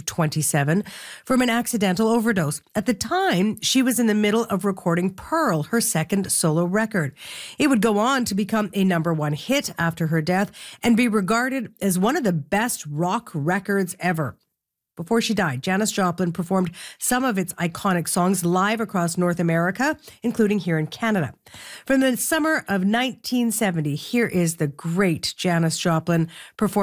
27, from an accidental overdose. At the time, she was in the middle of recording Pearl, her second solo record. It would go on to become a #1 hit after her death and be regarded as one of the best rock records ever. Before she died, Janis Joplin performed some of its iconic songs live across North America, including here in Canada. From the summer of 1970, here is the great Janis Joplin performing